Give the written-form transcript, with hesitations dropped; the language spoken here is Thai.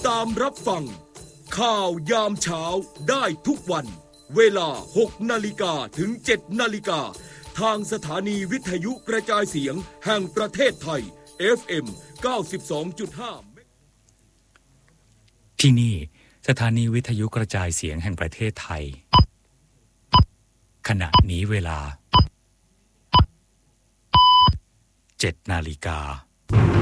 ตามรับฟังข่าวยามเช้าได้ทุกวันเวลา 6 นาฬิกาถึง 7 นาฬิกาทางสถานีวิทยุกระจายเสียงแห่งประเทศไทย FM 92.5 ที่นี่สถานีวิทยุกระจายเสียงแห่งประเทศไทยขณะนี้เวลา 7 นาฬิกา